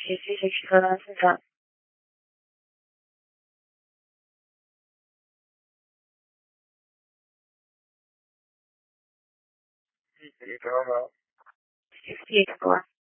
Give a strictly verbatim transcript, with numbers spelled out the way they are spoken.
Je suis extra, c'est ça. Sì, sì, però no. Sì, sì, quoi.